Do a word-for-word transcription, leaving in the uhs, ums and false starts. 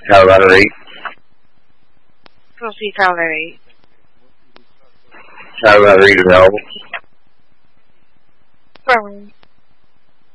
How about her eight? We'll see Tyler eight. How about her eight available? Probably.